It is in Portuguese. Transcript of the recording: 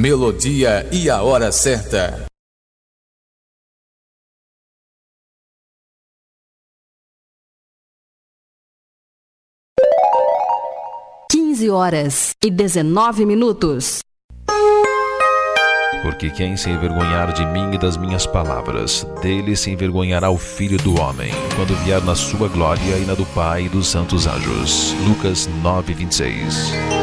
melodia e a hora certa. 15h19. Porque quem se envergonhar de mim e das minhas palavras, dele se envergonhará o Filho do Homem, quando vier na sua glória e na do Pai e dos santos anjos. Lucas 9:26.